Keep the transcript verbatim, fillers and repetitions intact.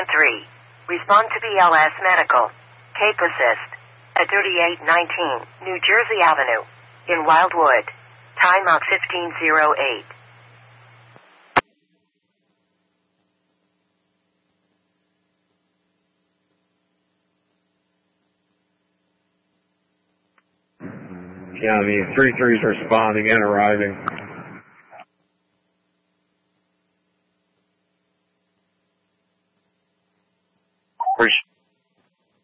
Second three. Respond to B L S Medical. Cape Assist. At thirty-eight nineteen New Jersey Avenue. In Wildwood. Timeout fifteen oh eight. Yeah, the three threes responding and arriving.